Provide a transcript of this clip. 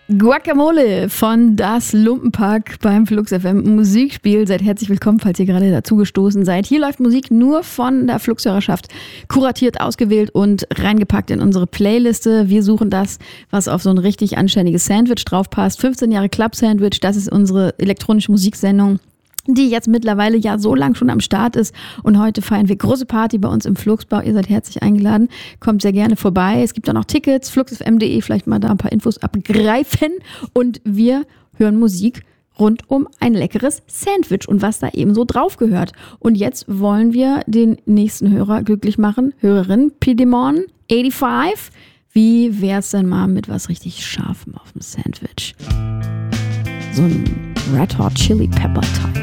Guacamole von Das Lumpenpack beim Flux FM Musikspiel. Seid herzlich willkommen, falls ihr gerade dazugestoßen seid. Hier läuft Musik nur von der Flux-Hörerschaft, kuratiert, ausgewählt und reingepackt in unsere Playliste. Wir suchen das, was auf so ein richtig anständiges Sandwich draufpasst. 15 Jahre Club Sandwich, das ist unsere elektronische Musiksendung, die jetzt mittlerweile ja so lang schon am Start ist. Und heute feiern wir große Party bei uns im Fluxbau. Ihr seid herzlich eingeladen. Kommt sehr gerne vorbei. Es gibt auch noch Tickets, fluxfm.de, vielleicht mal da ein paar Infos abgreifen. Und wir hören Musik rund um ein leckeres Sandwich und was da eben so drauf gehört. Und jetzt wollen wir den nächsten Hörer glücklich machen. Hörerin Pidemon 85. Wie wär's denn mal mit was richtig Scharfem auf dem Sandwich? So ein Red Hot Chili Pepper Type.